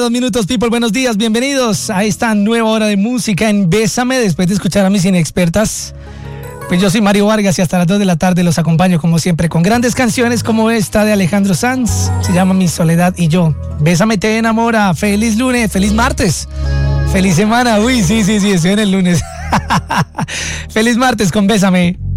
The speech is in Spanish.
2 minutos, people, buenos días, bienvenidos a esta nueva hora de música en Bésame. Después de escuchar a mis inexpertas, pues yo soy Mario Vargas y hasta las 2 de la tarde los acompaño como siempre con grandes canciones como esta de Alejandro Sanz, se llama Mi Soledad y Yo. Bésame te enamora, feliz lunes, feliz martes, feliz semana, uy, sí, estoy en el lunes. Feliz martes con Bésame.